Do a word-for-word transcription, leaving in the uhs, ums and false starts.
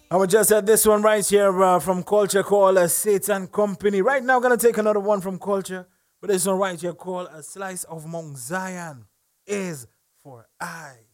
I would just had this one right here uh, from Culture called uh, Satan Company. Right now, gonna take another one from Culture, but this one right here called A Slice of Mount Zion is for I.